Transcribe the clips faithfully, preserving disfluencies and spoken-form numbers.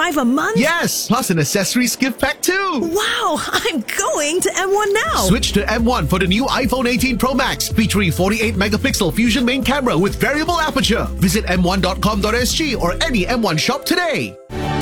five a month? Yes, plus an accessories gift pack too. Wow, I'm going to M one now. Switch to M one for the new iPhone eighteen Pro Max featuring forty-eight megapixel Fusion main camera with variable aperture. Visit m one dot com dot s g or any M one shop today.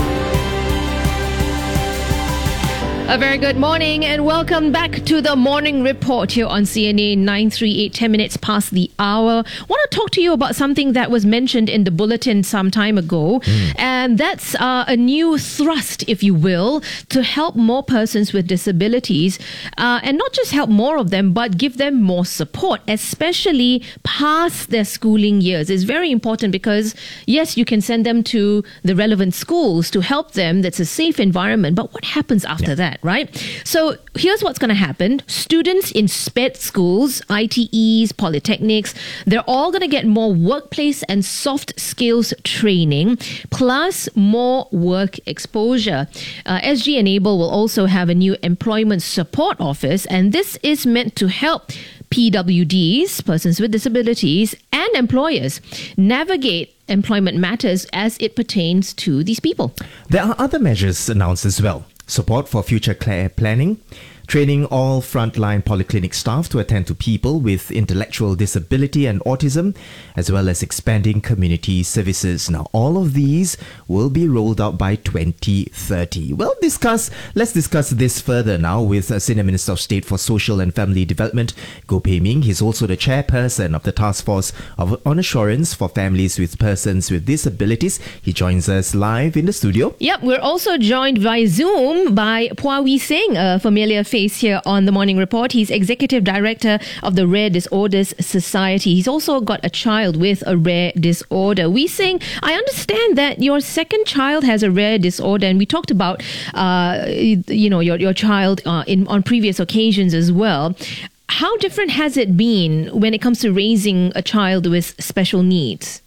A very good morning and welcome back to the Morning Report here on C N A nine three eight, ten minutes past the hour. I want to talk to you about something that was mentioned in the bulletin some time ago, mm. and that's uh, a new thrust, if you will, to help more persons with disabilities, uh, and not just help more of them, but give them more support, especially past their schooling years. It's very important because, yes, you can send them to the relevant schools to help them. That's a safe environment, but what happens after yeah. that? Right? So here's what's going to happen. Students in SPED schools, I T Es, polytechnics, they're all going to get more workplace and soft skills training, plus more work exposure. Uh, S G Enable will also have a new employment support office, and this is meant to help P W Ds, persons with disabilities, and employers navigate employment matters as it pertains to these people. There are other measures announced as well. Support for future care planning, training all frontline polyclinic staff to attend to people with intellectual disability and autism, as well as expanding community services. Now, all of these will be rolled out by twenty thirty. Well, discuss. Let's discuss this further now with uh, Senior Minister of State for Social and Family Development, Goh Pei Ming. He's also the chairperson of the Task Force of, on Assurance for Families with Persons with Disabilities. He joins us live in the studio. Yep, we're also joined by Zoom by Phua Wee Seng, a familiar face here on the Morning Report. He's Executive Director of the Rare Disorders Society. He's also got a child with a rare disorder. Wee Seng, I understand that your second child has a rare disorder, and we talked about, uh, you know, your your child uh, in on previous occasions as well. How different has it been when it comes to raising a child with special needs?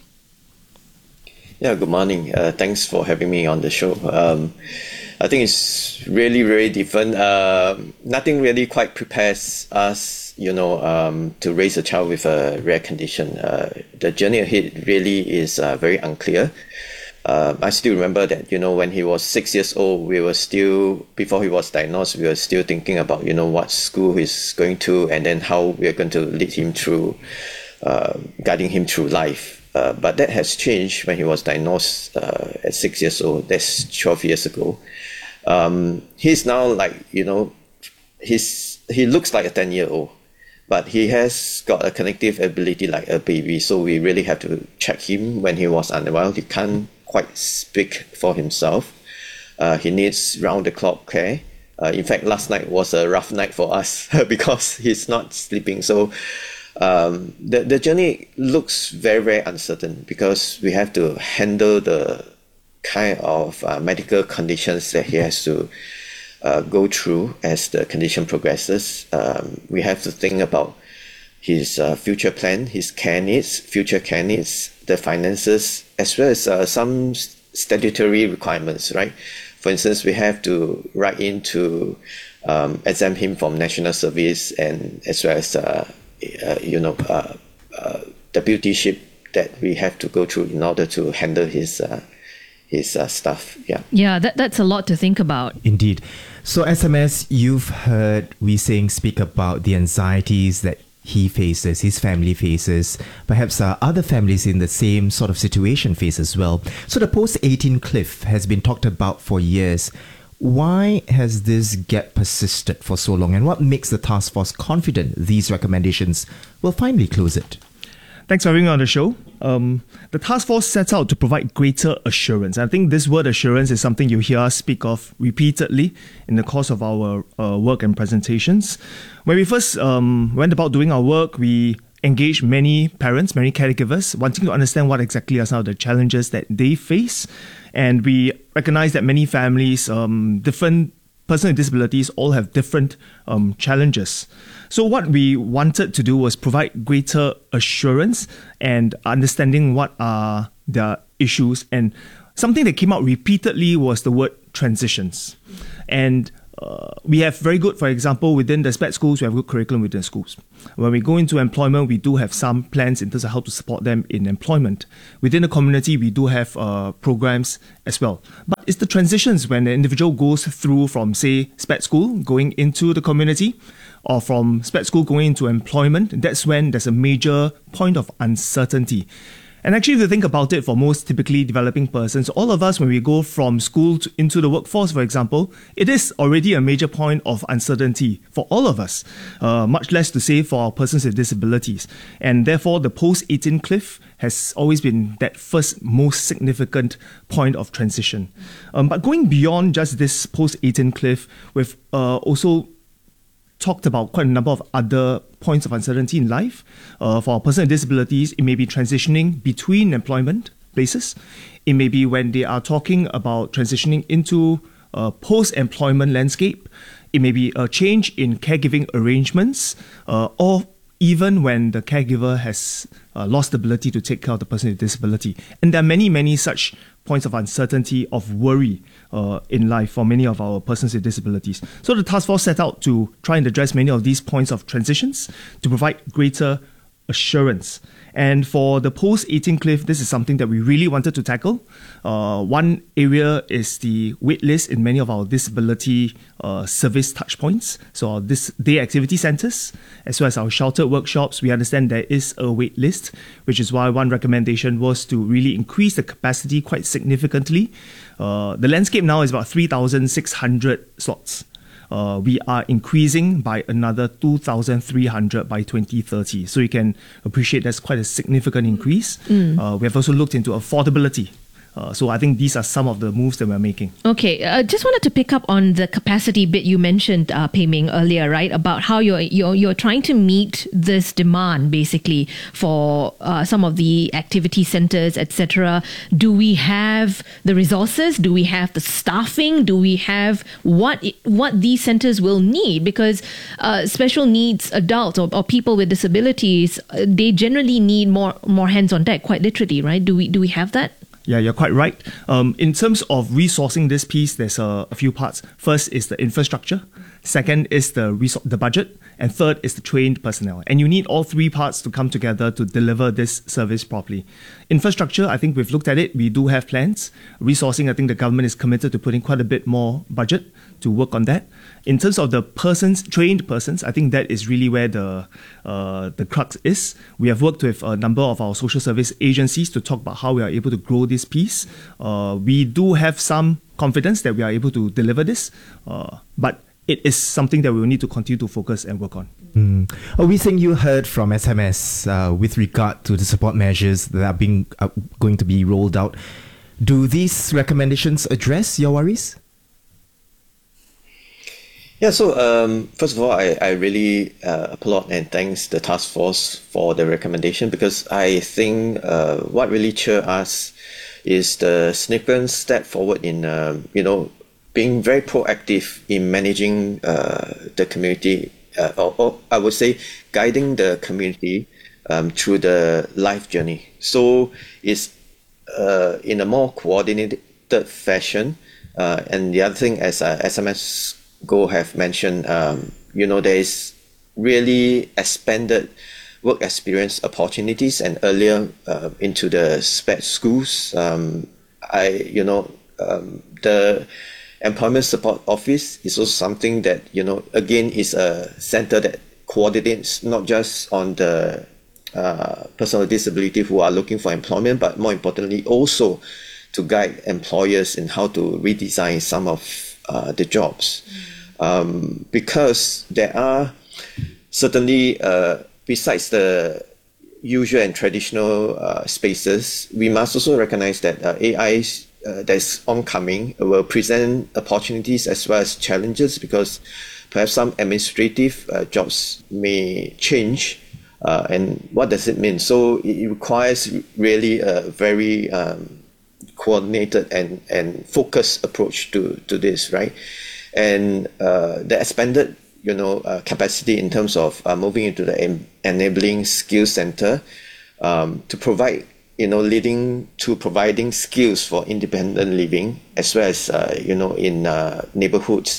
Yeah, good morning. Uh, thanks for having me on the show. Um, I think it's really, really different. Uh, nothing really quite prepares us, you know, um, to raise a child with a rare condition. Uh, the journey ahead really is uh, very unclear. Uh, I still remember that, you know, when he was six years old, we were still, before he was diagnosed, we were still thinking about, you know, what school he's going to and then how we're going to lead him through, uh, guiding him through life. Uh, but that has changed when he was diagnosed uh, at six years old. That's twelve years ago. Um, he's now like, you know, he's he looks like a ten-year-old, but he has got a cognitive ability like a baby. So we really have to check him when he was unwell. He can't quite speak for himself. Uh, he needs round-the-clock care. Uh, in fact, last night was a rough night for us because he's not sleeping. So Um, the, the journey looks very, very uncertain because we have to handle the kind of uh, medical conditions that he has to uh, go through as the condition progresses. Um, we have to think about his uh, future plan, his care needs, future care needs, the finances, as well as uh, some statutory requirements, right? For instance, we have to write in to um, exempt him from national service and as well as uh, Uh, you know, uh, uh, deputyship that we have to go through in order to handle his uh, his uh, stuff. Yeah, yeah, that that's a lot to think about. Indeed. So, S M S, you've heard Wee Seng speak about the anxieties that he faces, his family faces, perhaps uh, other families in the same sort of situation face as well. So, the post eighteen cliff has been talked about for years. Why has this gap persisted for so long, and what makes the task force confident these recommendations will finally close it? Thanks for having me on the show. Um, the task force sets out to provide greater assurance. I think this word assurance is something you hear us speak of repeatedly in the course of our uh, work and presentations. When we first um, went about doing our work, we engaged many parents, many caregivers, wanting to understand what exactly are some of the challenges that they face. And we recognize that many families, um, different persons with disabilities, all have different um, challenges. So what we wanted to do was provide greater assurance and understanding what are their issues. And something that came out repeatedly was the word transitions. And uh, we have very good, for example, within the SPED schools, we have good curriculum within schools. When we go into employment, we do have some plans in terms of how to support them in employment. Within the community, we do have uh, programs as well. But it's the transitions when the individual goes through from, say, SPED school, going into the community, or from SPED school going into employment. That's when there's a major point of uncertainty. And actually, if you think about it, for most typically developing persons, all of us, when we go from school to, into the workforce, for example, it is already a major point of uncertainty for all of us, uh, much less to say for our persons with disabilities. And therefore, the post eighteen cliff has always been that first most significant point of transition. Um, but going beyond just this post eighteen cliff, we've uh, also talked about quite a number of other points of uncertainty in life. Uh, for a person with disabilities, it may be transitioning between employment places. It may be when they are talking about transitioning into a post-employment landscape. It may be a change in caregiving arrangements, uh, or even when the caregiver has uh, lost the ability to take care of the person with disability. And there are many, many such points of uncertainty, of worry uh, in life for many of our persons with disabilities. So the task force set out to try and address many of these points of transitions to provide greater assurance. And for the post eighteen cliff, this is something that we really wanted to tackle. Uh, one area is the wait list in many of our disability uh, service touchpoints. So our this day activity centres, as well as our sheltered workshops, we understand there is a wait list, which is why one recommendation was to really increase the capacity quite significantly. Uh, the landscape now is about three thousand six hundred slots. Uh, we are increasing by another two thousand three hundred by twenty thirty. So you can appreciate that's quite a significant increase. Mm. Uh, we have also looked into affordability. Uh, so I think these are some of the moves that we're making. Okay, I uh, just wanted to pick up on the capacity bit you mentioned, uh, Pei Ming, earlier, right? About how you're you're you're trying to meet this demand, basically, for uh, some of the activity centres, et cetera. Do we have the resources? Do we have the staffing? Do we have what what these centres will need? Because uh, special needs adults or, or people with disabilities, uh, they generally need more more hands on deck, quite literally, right? Do we do we have that? Yeah, you're quite right. Um, in terms of resourcing this piece, there's a, a few parts. First is the infrastructure. Second is the resor- the budget. And third is the trained personnel. And you need all three parts to come together to deliver this service properly. Infrastructure, I think we've looked at it. We do have plans. Resourcing, I think the government is committed to putting quite a bit more budget to work on that. In terms of the persons, trained persons, I think that is really where the uh, the crux is. We have worked with a number of our social service agencies to talk about how we are able to grow this piece. Uh, we do have some confidence that we are able to deliver this, uh, but it is something that we will need to continue to focus and work on. Mm. Oh, we think you heard from S M S uh, with regard to the support measures that are being uh, going to be rolled out. Do these recommendations address your worries? Yeah, so um, first of all, I, I really uh, applaud and thanks the task force for the recommendation, because I think uh, what really cheer us is the significant step forward in, uh, you know, being very proactive in managing uh, the community, uh, or, or I would say guiding the community um, through the life journey. So it's uh, in a more coordinated fashion. Uh, and the other thing, as uh, S M S Go have mentioned, um, you know, there is really expanded work experience opportunities, and earlier uh, into the SPED schools, um, I, you know, um, the Employment Support Office is also something that, you know, again, is a center that coordinates not just on the uh, person with disability who are looking for employment, but more importantly, also to guide employers in how to redesign some of uh, the jobs. Um, because there are certainly, uh, besides the usual and traditional uh, spaces, we must also recognize that uh, A I uh, that's oncoming will present opportunities as well as challenges, because perhaps some administrative uh, jobs may change. Uh, and what does it mean? So it requires really a very um, coordinated and, and focused approach to, to this, right? And uh, the expanded, you know, uh, capacity in terms of uh, moving into the en- enabling skills center um, to provide, you know, leading to providing skills for independent living, as well as, uh, you know, in uh, neighborhoods.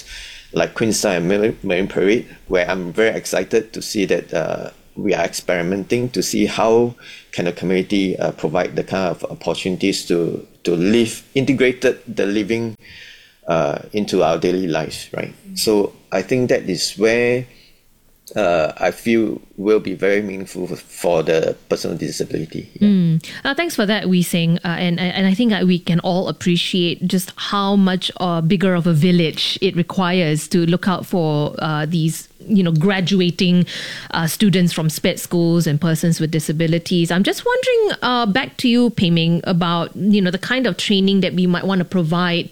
like Queenstown and Marine Parade, where I'm very excited to see that uh, we are experimenting to see how can the community uh, provide the kind of opportunities to to live, integrated the living uh, into our daily lives, right? So I think that is where uh, I feel will be very meaningful for the person with disability. Yeah. Mm. Uh, thanks for that, Wee Sing. Uh, and, and I think that we can all appreciate just how much uh, bigger of a village it requires to look out for uh, these, you know, graduating uh, students from SPED schools and persons with disabilities. I'm just wondering, uh, back to you, Pei Ming, about, you know, the kind of training that we might want to provide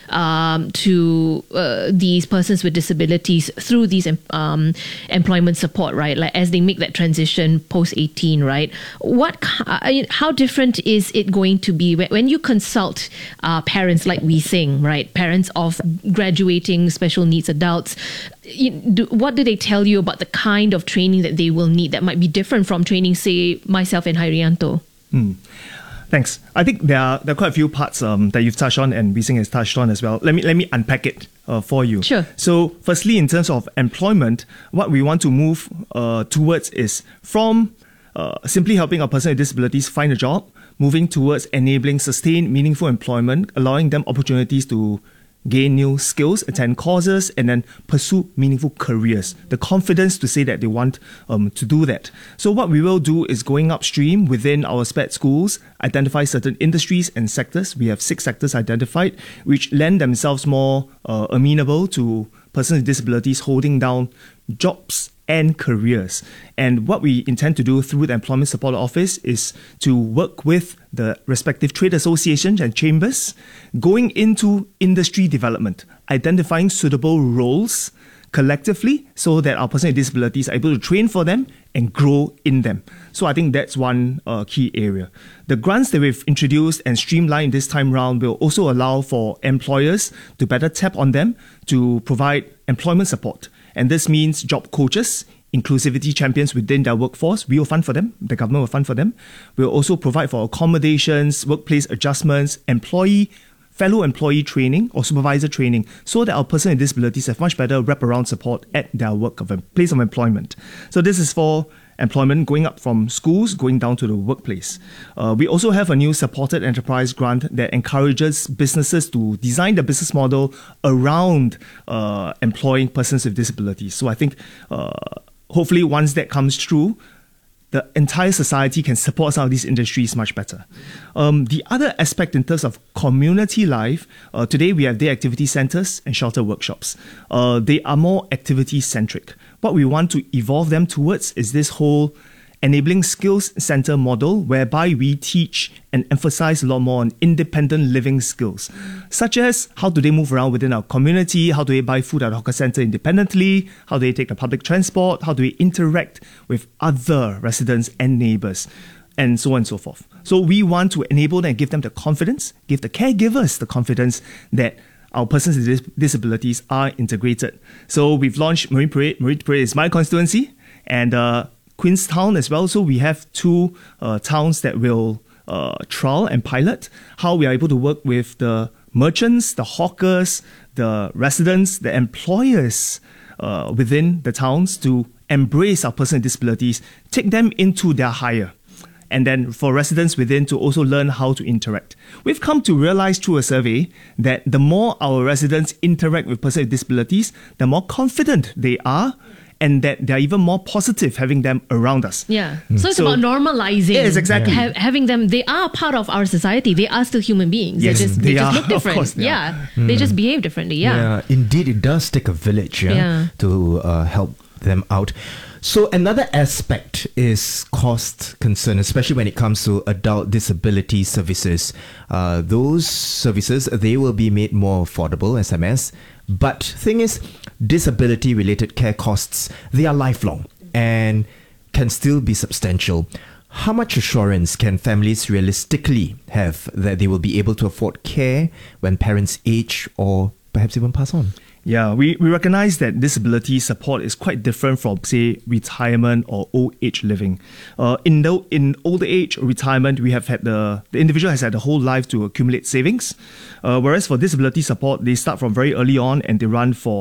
um, to uh, these persons with disabilities through these um, employment support, right? Like as they make that transition post eighteen, right? What, how different is it going to be when you consult uh, parents like Wee Sing, right? Parents of graduating special needs adults. You, do, what do they tell you about the kind of training that they will need that might be different from training, say, myself and Hairianto? Hmm. Thanks. I think there are there are quite a few parts um, that you've touched on and Wee Sing has touched on as well. Let me let me unpack it uh, for you. Sure. So, firstly, in terms of employment, what we want to move uh, towards is from uh, simply helping a person with disabilities find a job, moving towards enabling sustained, meaningful employment, allowing them opportunities to gain new skills, attend courses, and then pursue meaningful careers. The confidence to say that they want um, to do that. So what we will do is going upstream within our SPED schools, identify certain industries and sectors. We have six sectors identified, which lend themselves more uh, amenable to persons with disabilities holding down jobs and careers. And what we intend to do through the Employment Support Office is to work with the respective trade associations and chambers, going into industry development, identifying suitable roles collectively so that our persons with disabilities are able to train for them and grow in them. So I think that's one uh, key area. The grants that we've introduced and streamlined this time round will also allow for employers to better tap on them to provide employment support. And this means job coaches, inclusivity champions within their workforce. We will fund for them. The government will fund for them. We'll also provide for accommodations, workplace adjustments, employee, fellow employee training or supervisor training so that our person with disabilities have much better wraparound support at their work of place of employment. So this is for employment going up from schools, going down to the workplace. Uh, we also have a new supported enterprise grant that encourages businesses to design the business model around uh, employing persons with disabilities. So I think uh, hopefully once that comes true, the entire society can support some of these industries much better. Um, the other aspect in terms of community life, uh, today we have day activity centers and shelter workshops. Uh, they are more activity-centric. What we want to evolve them towards is this whole enabling skills center model whereby we teach and emphasize a lot more on independent living skills, such as how do they move around within our community, how do they buy food at a hawker center independently, how do they take the public transport, how do they interact with other residents and neighbors, and so on and so forth. So we want to enable them and give them the confidence, give the caregivers the confidence that our persons with dis- disabilities are integrated. So we've launched Marine Parade. Marine Parade is my constituency, and uh, Queenstown as well. So we have two uh, towns that will uh, trial and pilot how we are able to work with the merchants, the hawkers, the residents, the employers uh, within the towns to embrace our persons with disabilities, take them into their hire. And then for residents within to also learn how to interact. We've come to realize through a survey that the more our residents interact with persons with disabilities, the more confident they are, and that they're even more positive having them around us. Yeah. So it's So- about normalizing. Yes, exactly. ha- having them, they are part of our society. They are still human beings. Yes, they just, they they just are. look Of different. course they yeah. They just behave differently. Yeah. Indeed, it does take a village yeah, Yeah. to uh, help them out. So another aspect is cost concern, especially when it comes to adult disability services. Uh, those services, they will be made more affordable, S M S. But thing is, disability-related care costs, they are lifelong and can still be substantial. How much assurance can families realistically have that they will be able to afford care when parents age or perhaps even pass on? Yeah, we, we recognize that disability support is quite different from, say, retirement or old age living. Uh, in the, in old age or retirement, we have had the, the individual has had the whole life to accumulate savings. Uh, whereas for disability support, they start from very early on and they run for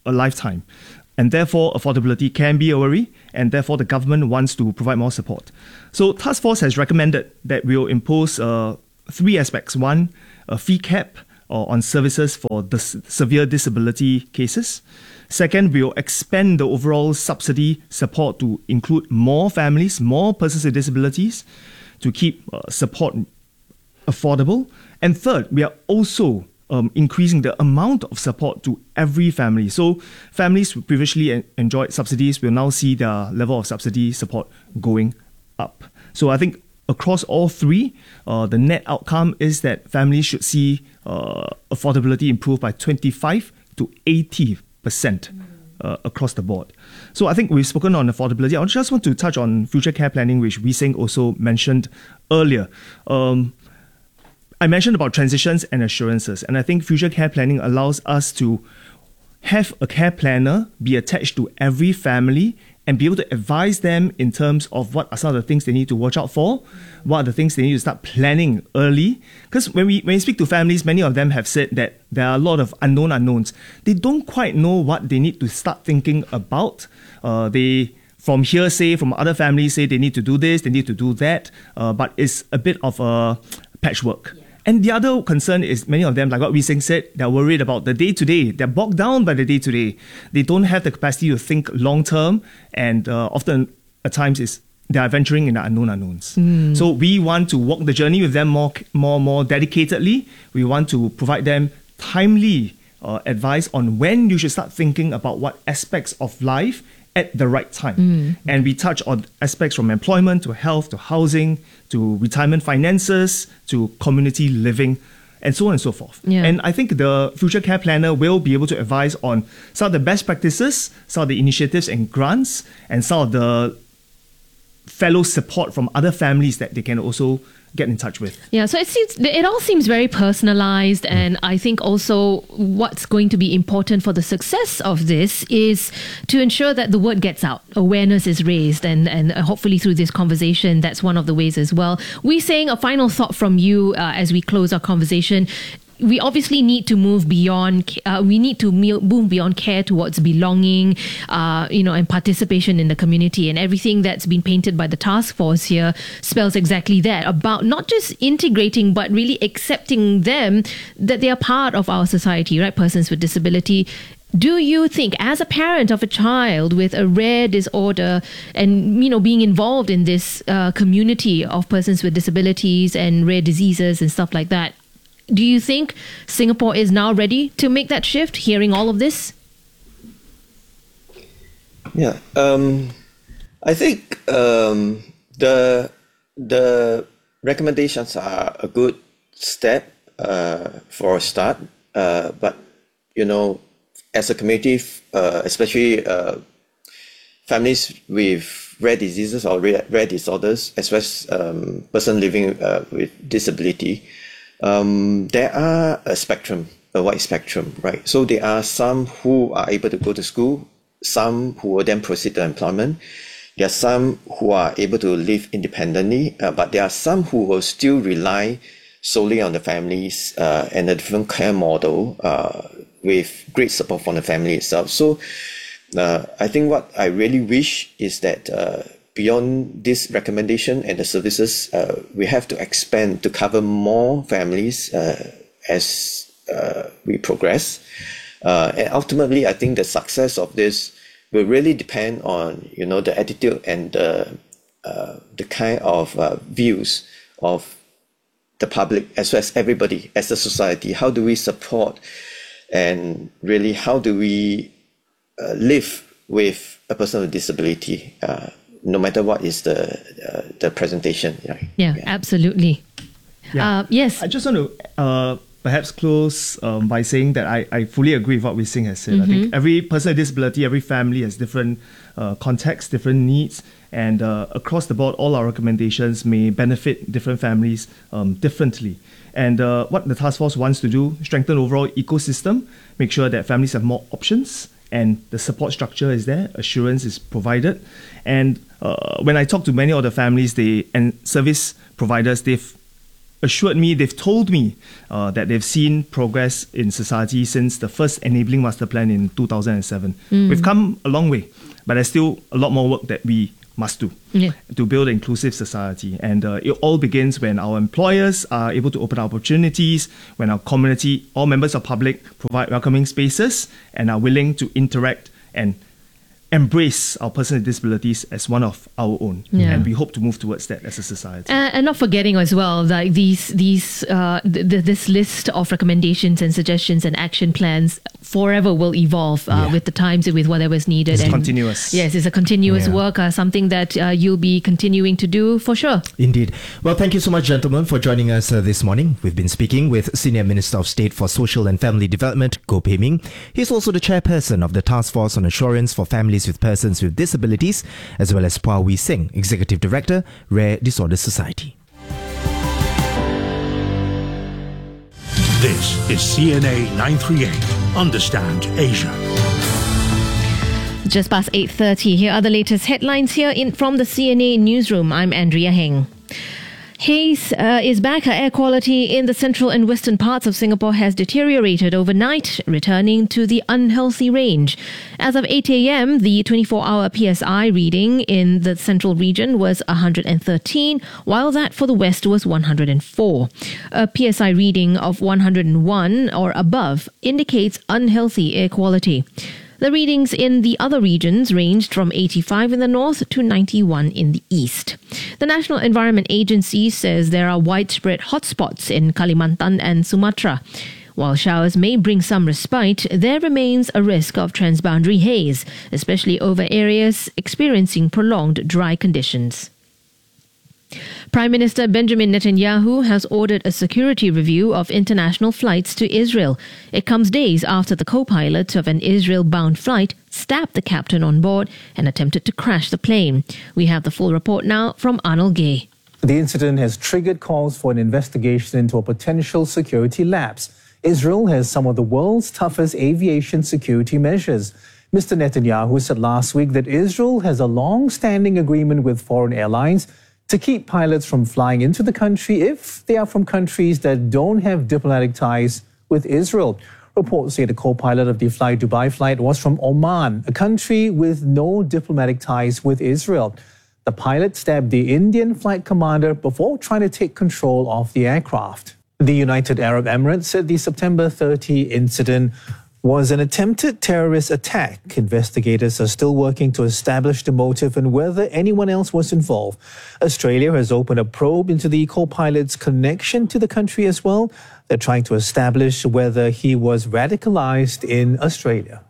a lifetime. And therefore, affordability can be a worry, and therefore the government wants to provide more support. So Task Force has recommended that we will impose uh, three aspects. One, a fee cap uh, on services for the severe disability cases. Second, we will expand the overall subsidy support to include more families, more persons with disabilities, to keep uh, support affordable. And third, we are also Um, increasing the amount of support to every family. So families who previously en- enjoyed subsidies will now see their level of subsidy support going up. So I think across all three, uh, the net outcome is that families should see uh, affordability improve by twenty-five to eighty percent uh, across the board. So I think we've spoken on affordability. I just want to touch on future care planning, which Wee Seng also mentioned earlier. Um, I mentioned about transitions and assurances, and I think future care planning allows us to have a care planner be attached to every family and be able to advise them in terms of what are some of the things they need to watch out for, what are the things they need to start planning early. Because when we when we speak to families, many of them have said that there are a lot of unknown unknowns. They don't quite know what they need to start thinking about. Uh, they From hearsay, from other families say they need to do this, they need to do that, uh, but it's a bit of a patchwork. Yeah. And the other concern is many of them, like what Wee Seng said, they're worried about the day-to-day. They're bogged down by the day-to-day. They don't have the capacity to think long-term, and uh, often at times is they are venturing in the unknown unknowns. Mm. So we want to walk the journey with them more, more, more dedicatedly. We want to provide them timely uh, advice on when you should start thinking about what aspects of life at the right time. Mm. And we touch on aspects from employment to health to housing to retirement finances to community living and so on and so forth. Yeah. And I think the future care planner will be able to advise on some of the best practices, some of the initiatives and grants, and some of the fellow support from other families that they can also get in touch with. Yeah, so it seems it all seems very personalized, and I think also what's going to be important for the success of this is to ensure that the word gets out, awareness is raised, and and hopefully through this conversation, that's one of the ways as well. Wee Seng, a final thought from you uh, as we close our conversation. We obviously need to move beyond. Uh, we need to move beyond care towards belonging, uh, you know, and participation in the community. And everything that's been painted by the task force here spells exactly that, about not just integrating, but really accepting them that they are part of our society, right? Persons with disability. Do you think, as a parent of a child with a rare disorder, and you know, being involved in this uh, community of persons with disabilities and rare diseases and stuff like that, do you think Singapore is now ready to make that shift, hearing all of this? Yeah, um, I think um, the the recommendations are a good step uh, for a start. Uh, but, you know, as a community, uh, especially uh, families with rare diseases or rare, rare disorders, as well as um, person living uh, with disability, Um, there are a spectrum, a wide spectrum, right? So there are some who are able to go to school, some who will then proceed to employment. There are some who are able to live independently, uh, but there are some who will still rely solely on the families uh, and a different care model uh, with great support from the family itself. So uh, I think what I really wish is that uh, beyond this recommendation and the services, uh, we have to expand to cover more families uh, as uh, we progress. Uh, and ultimately, I think the success of this will really depend on, you know, the attitude and the, uh, the kind of uh, views of the public as well as everybody as a society. How do we support, and really how do we uh, live with a person with disability? Uh, no matter what is the uh, the presentation. Right? Yeah, yeah, absolutely. Yeah. Uh, yes. I just want to uh, perhaps close um, by saying that I, I fully agree with what Wee Seng has said. Mm-hmm. I think every person with disability, every family has different uh, contexts, different needs, and uh, across the board, all our recommendations may benefit different families um, differently. And uh, what the task force wants to do, strengthen overall ecosystem, make sure that families have more options, and the support structure is there, assurance is provided. And uh, when I talk to many of the families they and service providers, they've assured me, they've told me uh, that they've seen progress in society since the first enabling master plan in two thousand seven. Mm. We've come a long way, but there's still a lot more work that we must do yeah. to build an inclusive society. And uh, it all begins when our employers are able to open opportunities, when our community, all members of public, provide welcoming spaces and are willing to interact and embrace our persons with disabilities as one of our own, yeah. and we hope to move towards that as a society. Uh, and not forgetting as well, like these these uh, th- th- this list of recommendations and suggestions and action plans forever will evolve uh, yeah. with the times and with whatever is needed. It's and continuous. Yes, it's a continuous yeah. work, uh, something that uh, you'll be continuing to do for sure. Indeed. Well, thank you so much, gentlemen, for joining us uh, this morning. We've been speaking with Senior Minister of State for Social and Family Development, Goh Pei Ming. He's also the chairperson of the Task Force on Assurance for Families with Persons with Disabilities, as well as Pua Wee Sing, Executive Director, Rare Disorders Society. This is C N A nine thirty-eight. Understand Asia. Just past eight thirty. Here are the latest headlines here in from the C N A newsroom. I'm Andrea Heng. Haze uh, is back. Air quality in the central and western parts of Singapore has deteriorated overnight, returning to the unhealthy range. As of eight a.m., the twenty-four hour P S I reading in the central region was one hundred thirteen, while that for the west was one hundred four. A P S I reading of one hundred one or above indicates unhealthy air quality. The readings in the other regions ranged from eighty-five in the north to ninety-one in the east. The National Environment Agency says there are widespread hotspots in Kalimantan and Sumatra. While showers may bring some respite, there remains a risk of transboundary haze, especially over areas experiencing prolonged dry conditions. Prime Minister Benjamin Netanyahu has ordered a security review of international flights to Israel. It comes days after the co-pilot of an Israel-bound flight stabbed the captain on board and attempted to crash the plane. We have the full report now from Arnold Gay. The incident has triggered calls for an investigation into a potential security lapse. Israel has some of the world's toughest aviation security measures. Mister Netanyahu said last week that Israel has a long-standing agreement with foreign airlines to keep pilots from flying into the country if they are from countries that don't have diplomatic ties with Israel. Reports say the co-pilot of the Fly Dubai flight was from Oman, a country with no diplomatic ties with Israel. The pilot stabbed the Indian flight commander before trying to take control of the aircraft. The United Arab Emirates said the September thirtieth incident was an attempted terrorist attack. Investigators are still working to establish the motive and whether anyone else was involved. Australia has opened a probe into the co-pilot's connection to the country as well. They're trying to establish whether he was radicalized in Australia.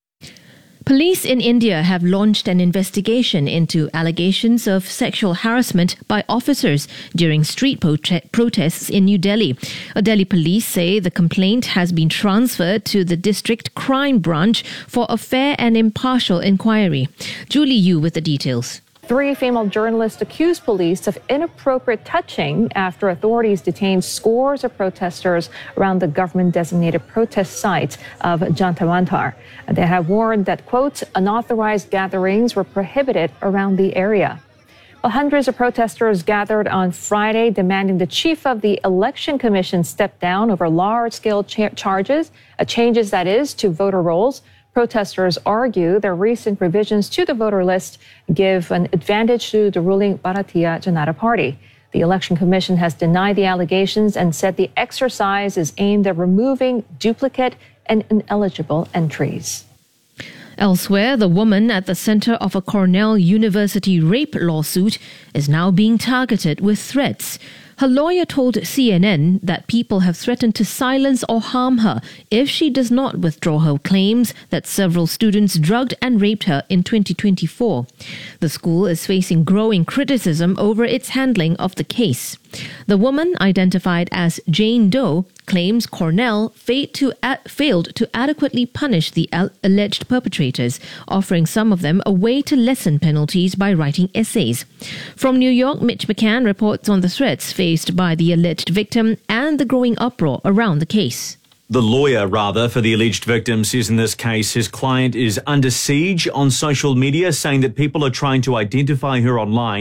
Police in India have launched an investigation into allegations of sexual harassment by officers during street prote- protests in New Delhi. Delhi police say the complaint has been transferred to the district crime branch for a fair and impartial inquiry. Julie Yu with the details. Three female journalists accused police of inappropriate touching after authorities detained scores of protesters around the government-designated protest site of Jantar Mantar. They have warned that, quote, unauthorized gatherings were prohibited around the area. Well, hundreds of protesters gathered on Friday demanding the chief of the Election Commission step down over large-scale cha- charges, uh, changes, that is, to voter rolls. Protesters argue their recent revisions to the voter list give an advantage to the ruling Bharatiya Janata Party. The Election Commission has denied the allegations and said the exercise is aimed at removing duplicate and ineligible entries. Elsewhere, the woman at the center of a Cornell University rape lawsuit is now being targeted with threats. Her lawyer told C N N that people have threatened to silence or harm her if she does not withdraw her claims that several students drugged and raped her in twenty twenty-four. The school is facing growing criticism over its handling of the case. The woman, identified as Jane Doe, claims Cornell failed to, ad- failed to adequately punish the al- alleged perpetrators, offering some of them a way to lessen penalties by writing essays. From New York, Mitch McCann reports on the threats faced by the alleged victim and the growing uproar around the case. The lawyer, rather, for the alleged victim says in this case his client is under siege on social media, saying that people are trying to identify her online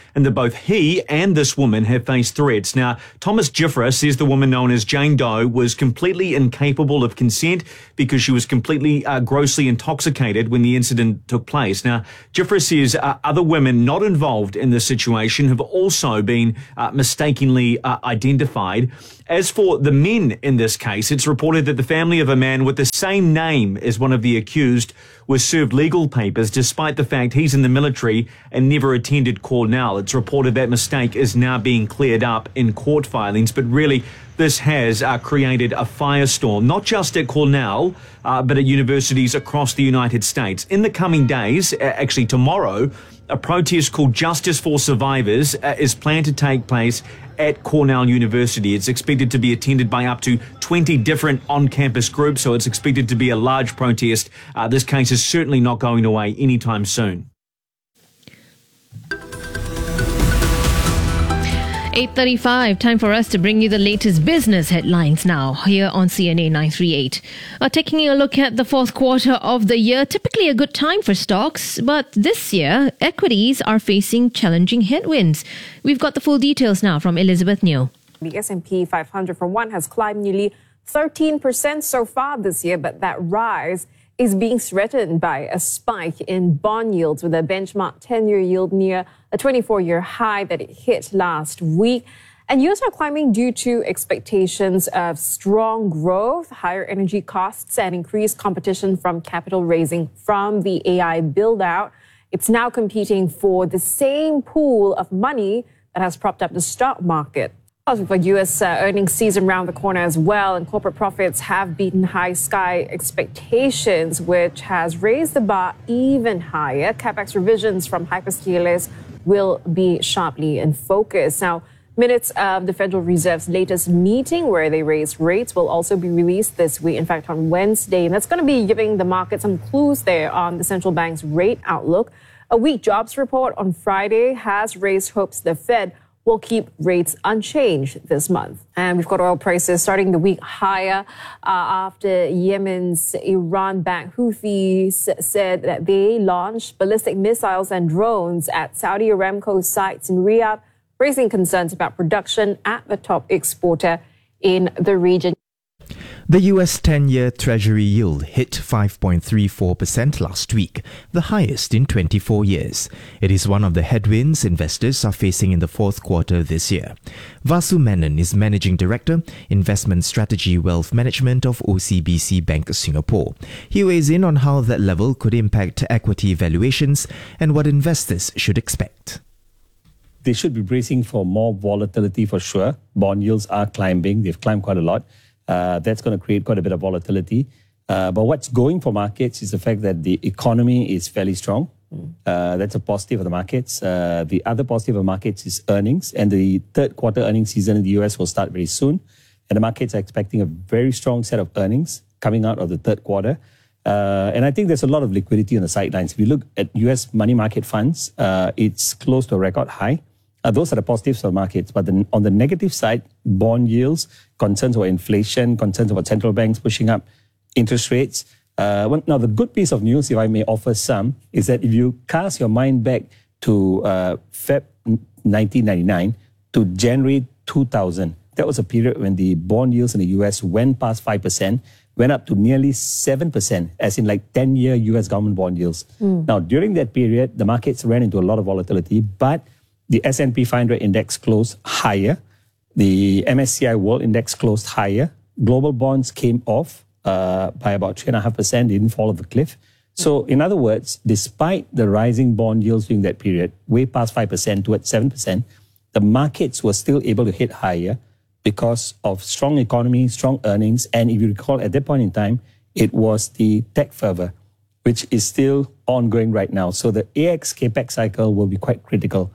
and that both he and this woman have faced threats. Now, Thomas Giffra says the woman known as Jane Doe was completely incapable of consent because she was completely uh, grossly intoxicated when the incident took place. Now, Giffra says uh, other women not involved in this situation have also been uh, mistakenly uh, identified. As for the men in this case, it's reported that the family of a man with the same name as one of the accused was served legal papers despite the fact he's in the military and never attended Cornell. It's reported that mistake is now being cleared up in court filings, but really this has uh, created a firestorm, not just at Cornell, uh, but at universities across the United States. In the coming days, uh, actually tomorrow, a protest called Justice for Survivors uh, is planned to take place at Cornell University. It's expected to be attended by up to twenty different on-campus groups, so it's expected to be a large protest. Uh, this case is certainly not going away anytime soon. eight thirty-five, time for us to bring you the latest business headlines now here on C N A nine three eight. Uh, taking a look at the fourth quarter of the year, typically a good time for stocks, but this year, equities are facing challenging headwinds. We've got the full details now from Elizabeth Neo. The S and P five hundred, for one, has climbed nearly thirteen percent so far this year, but that rise is being threatened by a spike in bond yields, with a benchmark ten-year yield near a twenty-four-year high that it hit last week. And yields are climbing due to expectations of strong growth, higher energy costs, and increased competition from capital raising from the A I build-out. It's now competing for the same pool of money that has propped up the stock market. Also, for U S uh, earnings season around the corner as well, and corporate profits have beaten high sky expectations, which has raised the bar even higher. CapEx revisions from hyperscalers will be sharply in focus. Now, minutes of the Federal Reserve's latest meeting, where they raised rates, will also be released this week, in fact, on Wednesday. And that's going to be giving the market some clues there on the central bank's rate outlook. A weak jobs report on Friday has raised hopes the Fed will keep rates unchanged this month. And we've got oil prices starting the week higher uh, after Yemen's Iran-backed Houthis said that they launched ballistic missiles and drones at Saudi Aramco sites in Riyadh, raising concerns about production at the top exporter in the region. The U S ten-year Treasury yield hit five point three four percent last week, the highest in twenty-four years. It is one of the headwinds investors are facing in the fourth quarter this year. Vasu Menon is Managing Director, Investment Strategy Wealth Management of O C B C Bank Singapore. He weighs in on how that level could impact equity valuations and what investors should expect. They should be bracing for more volatility for sure. Bond yields are climbing. They've climbed quite a lot. Uh, that's going to create quite a bit of volatility. Uh, but what's going for markets is the fact that the economy is fairly strong. Mm. Uh, that's a positive for the markets. Uh, the other positive for markets is earnings. And the third quarter earnings season in the U S will start very soon. And the markets are expecting a very strong set of earnings coming out of the third quarter. Uh, and I think there's a lot of liquidity on the sidelines. If you look at U S money market funds, uh, it's close to a record high. Uh, those are the positives for markets. But the, on the negative side, bond yields, concerns about inflation, concerns about central banks pushing up interest rates. Uh, well, now, the good piece of news, if I may offer some, is that if you cast your mind back to uh, February nineteen ninety-nine to January two thousand, that was a period when the bond yields in the U S went past five percent, went up to nearly seven percent, as in like ten-year U S government bond yields. Mm. Now, during that period, the markets ran into a lot of volatility, but the S and P five hundred index closed higher. The M S C I World Index closed higher. Global bonds came off uh, by about three point five percent. They didn't fall off the cliff. So, in other words, despite the rising bond yields during that period, way past five percent towards seven percent, the markets were still able to hit higher because of strong economy, strong earnings. And if you recall, at that point in time, it was the tech fervor, which is still ongoing right now. So, the A X CAPEX cycle will be quite critical.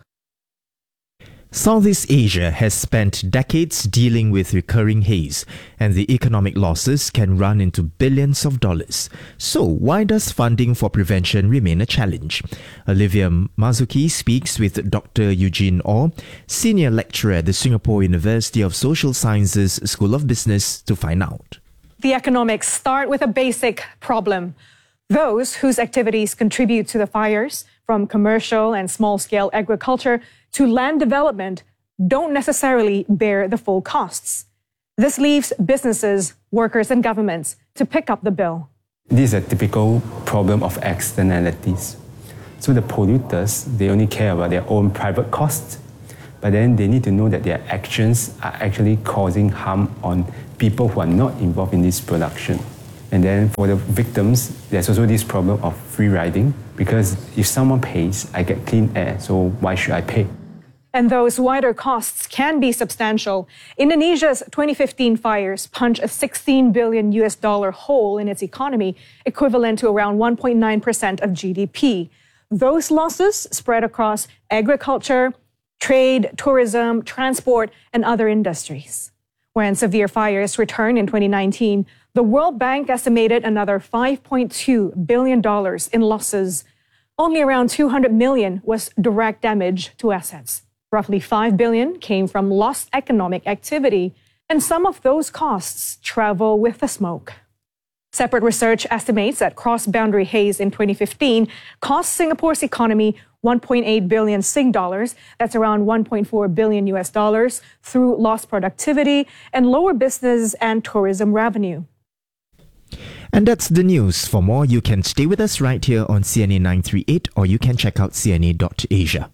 Southeast Asia has spent decades dealing with recurring haze, and the economic losses can run into billions of dollars. So, why does funding for prevention remain a challenge? Olivia Mazuki speaks with Doctor Eugene Orr, Senior Lecturer at the Singapore University of Social Sciences School of Business, to find out. The economics start with a basic problem. Those whose activities contribute to the fires, from commercial and small-scale agriculture to land development don't necessarily bear the full costs. This leaves businesses, workers, and governments to pick up the bill. This is a typical problem of externalities. So the polluters, they only care about their own private costs, but then they need to know that their actions are actually causing harm on people who are not involved in this production. And then for the victims, there's also this problem of free riding, because if someone pays, I get clean air, so why should I pay? And those wider costs can be substantial. Indonesia's twenty fifteen fires punched a sixteen billion U S dollar hole in its economy, equivalent to around one point nine percent of G D P. Those losses spread across agriculture, trade, tourism, transport, and other industries. When severe fires returned in twenty nineteen, the World Bank estimated another five point two billion dollars in losses. Only around two hundred million dollars was direct damage to assets. Roughly five billion dollars came from lost economic activity, and some of those costs travel with the smoke. Separate research estimates that cross-boundary haze in twenty fifteen cost Singapore's economy one point eight billion Sing dollars, that's around one point four billion U S dollars, through lost productivity and lower business and tourism revenue. And that's the news. For more, you can stay with us right here on C N A nine three eight, or you can check out C N A dot asia.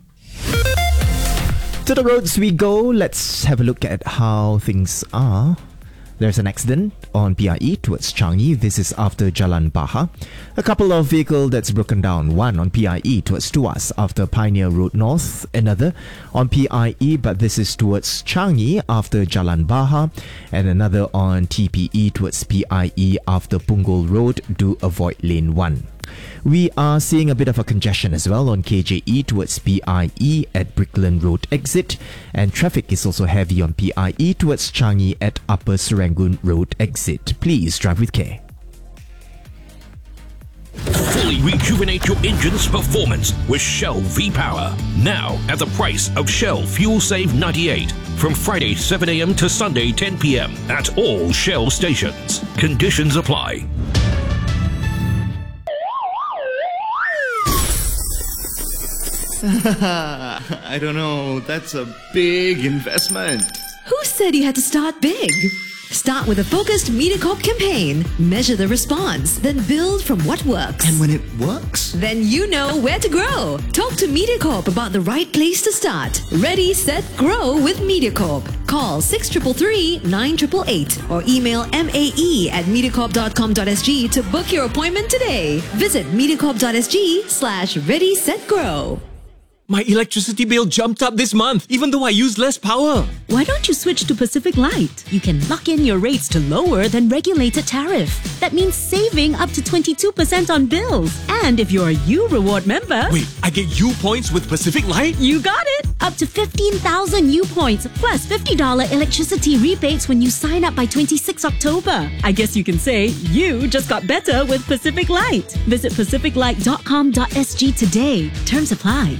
To the roads we go. Let's have a look at how things are. There's an accident on P I E towards Changi. This is after Jalan Bahar. A couple of vehicles that's broken down. One on P I E towards Tuas after Pioneer Road North. Another on P I E, but this is towards Changi after Jalan Bahar. And another on T P E towards P I E after Punggol Road. Do avoid lane one. We are seeing a bit of a congestion as well on K J E towards P I E at Brickland Road exit, and traffic is also heavy on P I E towards Changi at Upper Serangoon Road exit. Please drive with care. Fully rejuvenate your engine's performance with Shell V-Power. Now at the price of Shell Fuel Save ninety-eight. From Friday seven a.m. to Sunday ten p.m. at all Shell stations. Conditions apply. I don't know, that's a big investment. Who said you had to start big? Start with a focused MediaCorp campaign. Measure the response, then build from what works. And when it works? Then you know where to grow. Talk to MediaCorp about the right place to start. Ready, set, grow with MediaCorp. Call six three three, nine eight eight eight or email mae at mediacorp dot com dot s g to book your appointment today. Visit mediacorp dot s g slash ready, set, grow. My electricity bill jumped up this month, even though I use less power. Why don't you switch to Pacific Light? You can lock in your rates to lower than regulated tariff. That means saving up to twenty-two percent on bills. And if you're a U Reward member... Wait, I get U points with Pacific Light? You got it! Up to fifteen thousand U points, plus fifty dollars electricity rebates when you sign up by twenty-sixth October. I guess you can say you just got better with Pacific Light. Visit pacific light dot com dot s g today. Terms apply.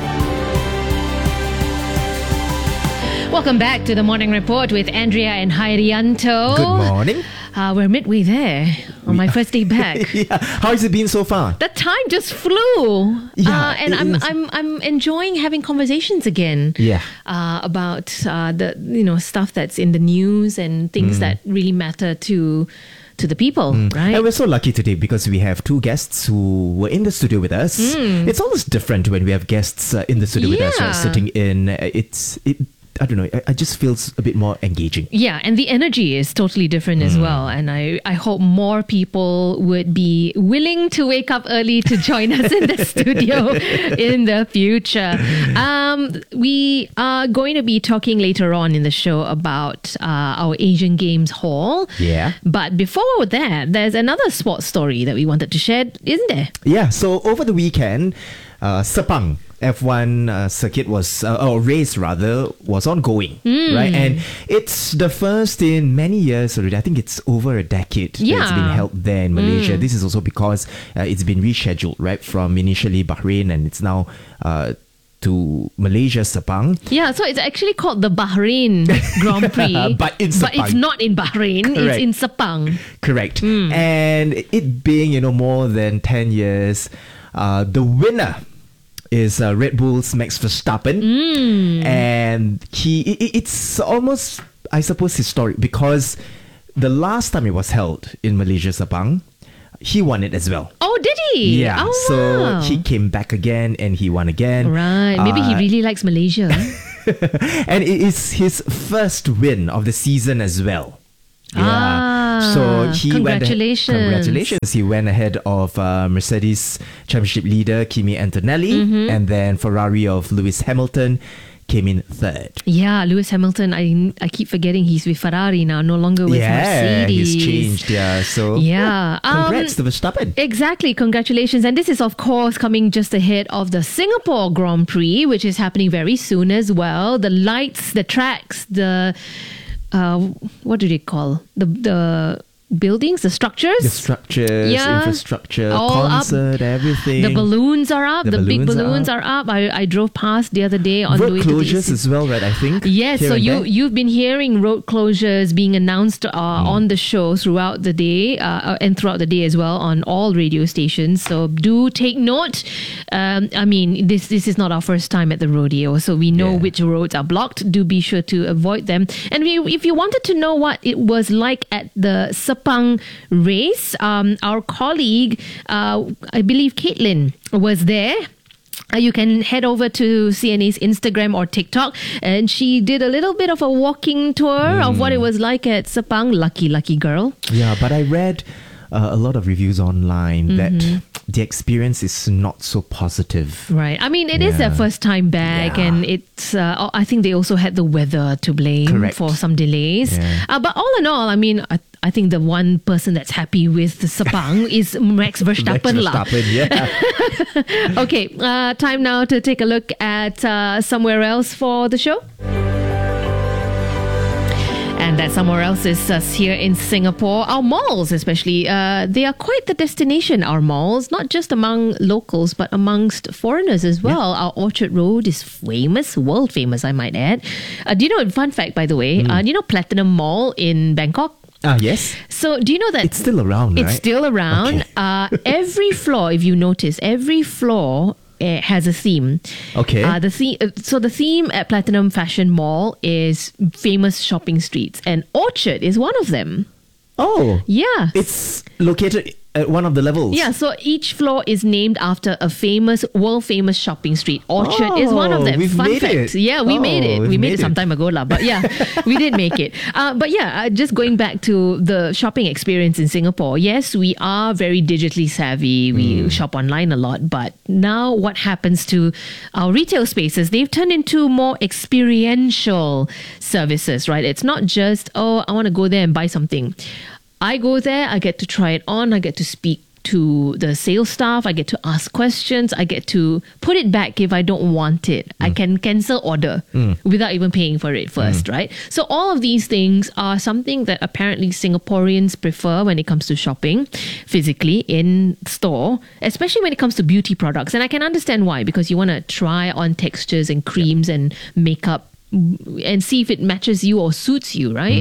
Welcome back to the Morning Report with Andrea and Hairianto. Good morning. Uh, we're midway there on my first day back. Yeah. How has it been so far? The time just flew. Yeah, uh, and I'm is. I'm I'm enjoying having conversations again. Yeah. Uh, about uh, the you know stuff that's in the news and things Mm. that really matter to to the people, Mm. right? And we're so lucky today because we have two guests who were in the studio with us. Mm. It's always different when we have guests uh, in the studio with us, right? Yeah. Sitting in. Uh, it's it. I don't know. It just feels a bit more engaging. Yeah, and the energy is totally different as Mm. well. And I, I hope more people would be willing to wake up early to join us in the studio in the future. Um, we are going to be talking later on in the show about uh, our Asian Games Hall. Yeah. But before that, there's another sports story that we wanted to share, isn't there? Yeah. So over the weekend, uh, Sepang F one uh, circuit was, uh, or race rather, was ongoing, Mm. right? And it's the first in many years already. I think it's over a decade that it's Yeah. been held there in Malaysia. Mm. This is also because uh, it's been rescheduled, right? From initially Bahrain, and it's now uh, to Malaysia, Sepang. Yeah, so it's actually called the Bahrain Grand Prix. But in But it's Sepang. not in Bahrain, it's Correct. in Sepang. Correct. Mm. And it being, you know, more than ten years, uh, the winner is uh, Red Bull's Max Verstappen. Mm. And he it, it's almost, I suppose, historic because the last time it was held in Malaysia, Sepang, he won it as well. Oh, did he? Yeah. Oh, so wow. he came back again and he won again. Right. Maybe he Uh, really likes Malaysia. and it is his first win of the season as well. Yeah. Ah, so he congratulations. Went ahead, congratulations. He went ahead of uh, Mercedes championship leader Kimi Antonelli, Mhm. and then Ferrari of Lewis Hamilton came in third. Yeah, Lewis Hamilton. I I keep forgetting he's with Ferrari now, no longer with yeah, Mercedes. he's changed. Yeah, so Yeah. congrats Um, to Verstappen. Exactly. Congratulations. And this is, of course, coming just ahead of the Singapore Grand Prix, which is happening very soon as well. The lights, the tracks, the, uh, what do they call? The, the buildings, the structures? The structures, Yeah. infrastructure, All up. concert, everything. The balloons are up. The The, big balloons are balloons are up. I, I drove past the other day on the Road way to the closures as well, right? I think. Yes, here so and you there. you've been hearing road closures being announced uh, on the show throughout the day uh, and throughout the day as well on all radio stations. So do take note. Um, I mean, this this is not our first time at the rodeo, so we know which roads are blocked. Do be sure to avoid them. And we, if you wanted to know what it was like at the Sepang race, um, our colleague, uh, I believe Caitlin, was there. Uh, you can head over to C N A's Instagram or TikTok, and she did a little bit of a walking tour of what it was like at Sepang. Lucky, lucky girl. Yeah, but I read uh, a lot of reviews online that Mhm. the experience is not so positive. Right. I mean, it is their Yeah. first time back, Yeah. and it's. Uh, I think they also had the weather to blame Correct. for some delays. Yeah. Uh, but all in all, I mean, I, I think the one person that's happy with the Sepang is Max Verstappen. Max lah. Verstappen, yeah. Okay, uh, time now to take a look at uh, somewhere else for the show. And that somewhere else is us here in Singapore. Our malls, especially, uh, they are quite the destination, our malls, not just among locals, but amongst foreigners as well. Our Orchard Road is famous, world famous, I might add. Uh, do you know, fun fact, by the way, uh, do you know Platinum Mall in Bangkok? Ah, yes. So, do you know that It's still around, it's right? still around? Okay. Uh, every floor, if you notice, every floor uh, has a theme. Okay. Uh, the theme. Uh, so the theme at Platinum Fashion Mall is famous shopping streets, and Orchard is one of them. Oh. Yeah. It's located at one of the levels. Yeah, so each floor is named after a famous, world famous shopping street. Orchard is one of Oh, them. we've Fun made fact. it. Yeah, we Oh, made it. we've We made, made it some it. time ago, lah. But yeah, we did make it. Uh, but yeah, uh, just going back to the shopping experience in Singapore. Yes, we are very digitally savvy. We Hmm. shop online a lot. But now what happens to our retail spaces? They've turned into more experiential services, right? It's not just, oh, I want to go there and buy something. I go there, I get to try it on, I get to speak to the sales staff, I get to ask questions, I get to put it back if I don't want it. I can cancel order Mm. without even paying for it first, right? So all of these things are something that apparently Singaporeans prefer when it comes to shopping physically in store, especially when it comes to beauty products. And I can understand why, because you want to try on textures and creams and makeup and see if it matches you or suits you, right?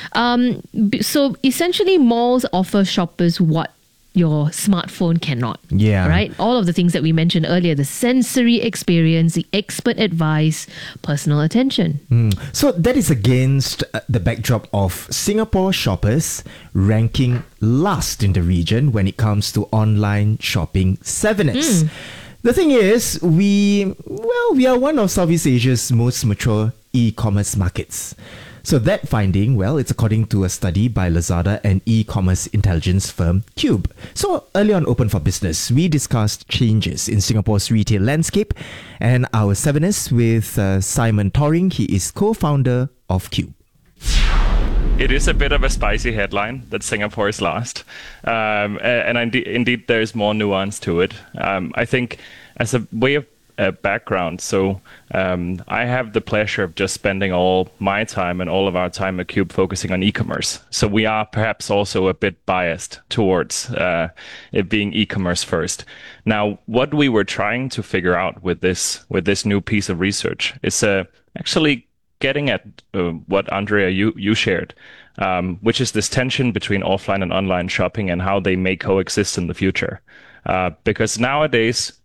Um, b- so essentially, malls offer shoppers what your smartphone cannot. Yeah. Right? All of the things that we mentioned earlier, the sensory experience, the expert advice, personal attention. Mm. So that is against uh, the backdrop of Singapore shoppers ranking last in the region when it comes to online shopping savviness. Mm. The thing is, we, well, we are one of Southeast Asia's most mature e-commerce markets. So that finding, well, it's according to a study by Lazada and e-commerce intelligence firm Cube. So earlier on Open for Business, we discussed changes in Singapore's retail landscape and our savviness with uh, Simon Toring. He is co-founder of Cube. It is a bit of a spicy headline that Singapore is last. Um, a- and inde- indeed, there's more nuance to it. Um, I think as a way of uh, background, so um, I have the pleasure of just spending all my time and all of our time at Cube focusing on e-commerce. So we are perhaps also a bit biased towards uh, it being e-commerce first. Now, what we were trying to figure out with this with this new piece of research is uh, actually getting at uh, what Andrea you you shared, um, which is this tension between offline and online shopping and how they may coexist in the future. Uh, because nowadays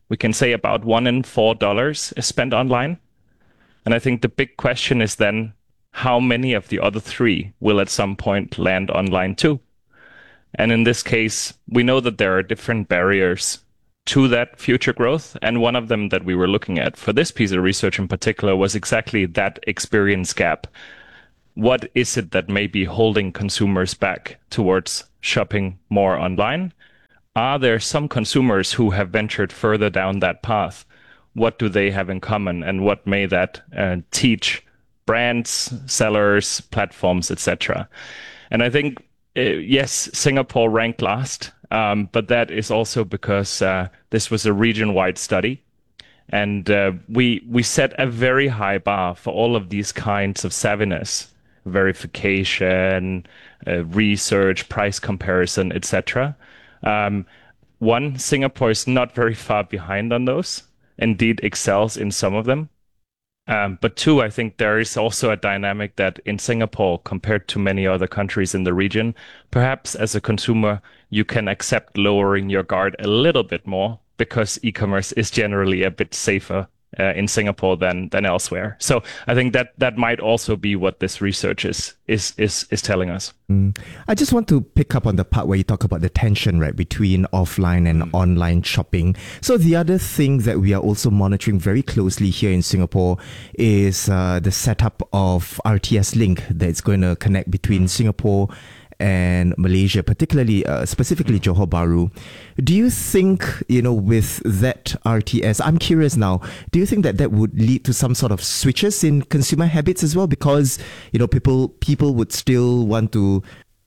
we can say about one in four dollars is spent online. And I think the big question is then, how many of the other three will at some point land online too? And in this case, we know that there are different barriers to that future growth. And one of them that we were looking at for this piece of research in particular was exactly that experience gap. What is it that may be holding consumers back towards shopping more online? Are there some consumers who have ventured further down that path? What do they have in common, and what may that uh, teach brands, sellers, platforms, et cetera? And I think, uh, yes, Singapore ranked last, um, but that is also because uh, this was a region-wide study. And uh, we we set a very high bar for all of these kinds of savviness, verification, uh, research, price comparison, et cetera. Um, one, Singapore is not very far behind on those. Indeed, excels in some of them. Um, but two, I think there is also a dynamic that in Singapore, compared to many other countries in the region, perhaps as a consumer, you can accept lowering your guard a little bit more because e-commerce is generally a bit safer uh, in Singapore than than elsewhere. So I think that that might also be what this research is is is is telling us. Mm. I just want to pick up on the part where you talk about the tension, right, between offline and mm. online shopping. So the other thing that we are also monitoring very closely here in Singapore is uh, the setup of R T S Link that's going to connect between Singapore and Malaysia, particularly, uh, specifically Johor Bahru. Do you think, you know, with that R T S, I'm curious now, do you think that that would lead to some sort of switches in consumer habits as well? Because, you know, people people would still want to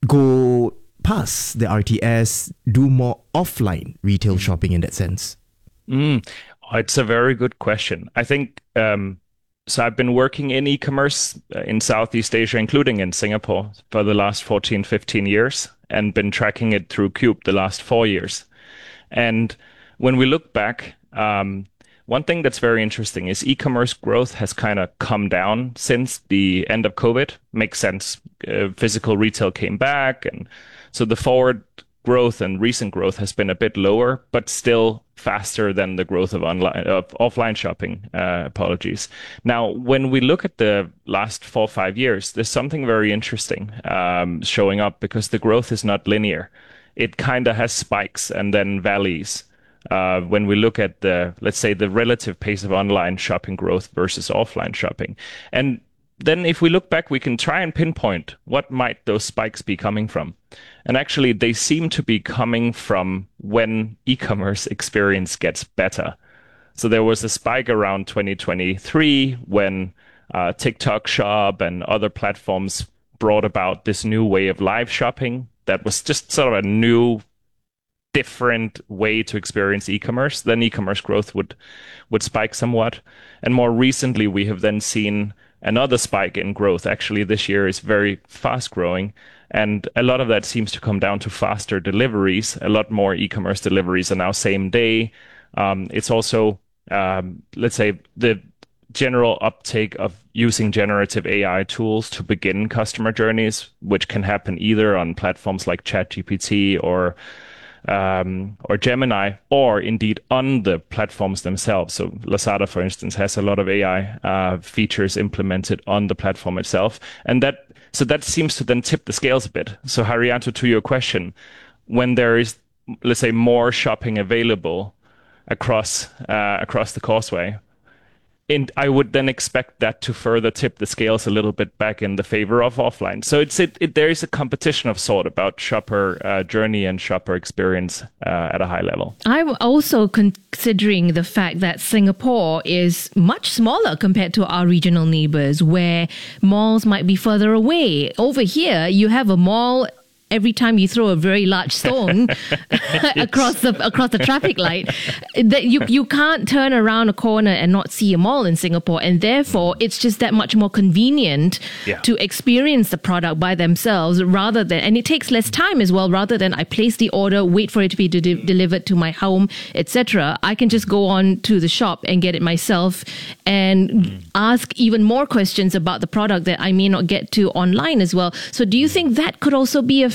go past the R T S, do more offline retail shopping in that sense. Mm, it's a very good question. I think... Um, So I've been working in e-commerce in Southeast Asia, including in Singapore, for the last fourteen, fifteen years, and been tracking it through Cube the last four years. And when we look back, um, one thing that's very interesting is e-commerce growth has kind of come down since the end of COVID. Makes sense. Uh, physical retail came back. And so the forward growth and recent growth has been a bit lower, but still faster than the growth of online of offline shopping. Uh, apologies. Now, when we look at the last four or five years, there's something very interesting um, showing up because the growth is not linear. It kind of has spikes and then valleys. Uh, when we look at the, let's say, the relative pace of online shopping growth versus offline shopping. And then if we look back, we can try and pinpoint what might those spikes be coming from. And actually, they seem to be coming from when e-commerce experience gets better. So there was a spike around twenty twenty-three when uh, TikTok Shop and other platforms brought about this new way of live shopping that was just sort of a new, different way to experience e-commerce. Then e-commerce growth would would spike somewhat. And more recently, we have then seen another spike in growth. Actually, this year is very fast growing. And a lot of that seems to come down to faster deliveries. A lot more e-commerce deliveries are now same day. Um, it's also, um, let's say, the general uptake of using generative A I tools to begin customer journeys, which can happen either on platforms like ChatGPT or Um, or Gemini, or indeed on the platforms themselves. So Lazada, for instance, has a lot of A I uh, features implemented on the platform itself. And that, so that seems to then tip the scales a bit. So Haryanto, to your question, when there is, let's say, more shopping available across, uh, across the causeway, and I would then expect that to further tip the scales a little bit back in the favor of offline. So it's it, it there is a competition of sort about shopper uh, journey and shopper experience uh, at a high level. I'm also considering the fact that Singapore is much smaller compared to our regional neighbours, where malls might be further away. Over here, you have a mall every time you throw a very large stone across the across the traffic light, that you you can't turn around a corner and not see a mall in Singapore, and therefore it's just that much more convenient yeah. to experience the product by themselves rather than, and it takes less time as well. Rather than I place the order, wait for it to be de- delivered to my home, et cetera. I can just go on to the shop and get it myself, and mm. ask even more questions about the product that I may not get to online as well. So, do you think that could also be a